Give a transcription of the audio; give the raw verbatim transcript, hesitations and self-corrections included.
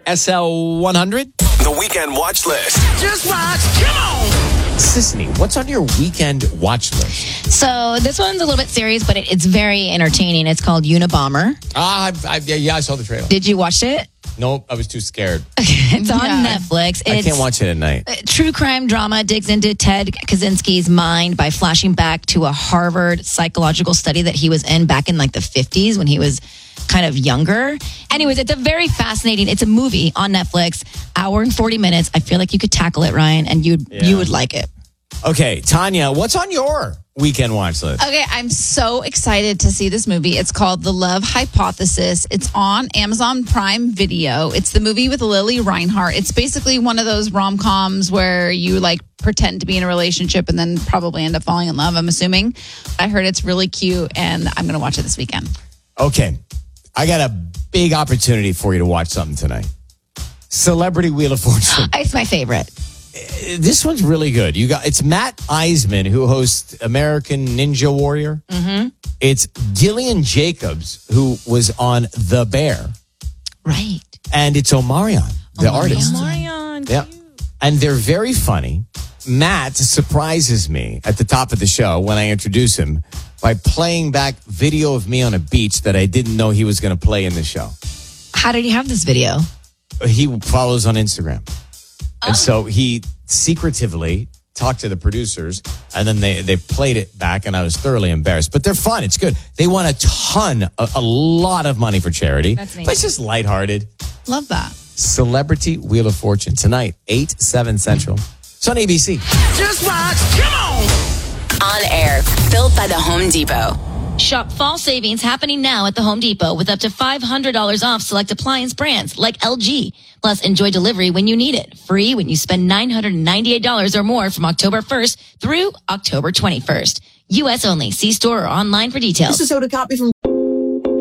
S L one hundred. The Weekend Watch List. Just watch. Come on. Sisney, what's on your weekend watch list? So this one's a little bit serious, but it, it's very entertaining. It's called Unabomber. Ah, I've, I've, yeah, yeah, I saw the trailer. Did you watch it? Nope, I was too scared. It's on Yeah. Netflix. I It's can't watch it at night. a true crime drama digs into Ted Kaczynski's mind by flashing back to a Harvard psychological study that he was in back in like the fifties when he was kind of younger. Anyways, it's a very fascinating, it's a movie on Netflix, hour and forty minutes. I feel like you could tackle it, Ryan, and you'd, Yeah. you would like it. Okay, Tanya, what's on your weekend watch list? Okay, I'm so excited to see this movie. It's called The Love Hypothesis. It's on Amazon Prime Video. It's the movie with Lily Reinhart. It's basically one of those rom-coms where you like pretend to be in a relationship and then probably end up falling in love, I'm assuming. I heard it's really cute and I'm going to watch it this weekend. Okay, I got a big opportunity for you to watch something tonight. Celebrity Wheel of Fortune. It's my favorite. This one's really good. You got it's Matt Eisman who hosts American Ninja Warrior. Mm-hmm. It's Gillian Jacobs who was on The Bear, Right. and it's Omarion, the Omarion. artist. Marion, Yeah, and they're very funny. Matt surprises me at the top of the show when I introduce him by playing back video of me on a beach that I didn't know he was going to play in the show. How did you have this video? He follows on Instagram. And so he secretively talked to the producers, and then they, they played it back, and I was thoroughly embarrassed. But they're fun. It's good. They won a ton, a, a lot of money for charity. That's amazing. But it's just lighthearted. Love that. Celebrity Wheel of Fortune tonight, eight, seven Central. It's on A B C. Just watch. Come on. On air, built by the Home Depot. Shop fall savings happening now at the Home Depot with up to five hundred dollars off select appliance brands like L G. Plus, enjoy delivery when you need it. Free when you spend nine hundred ninety-eight dollars or more from October first through October twenty-first. U S only. See store or online for details. This is Hoda Copy from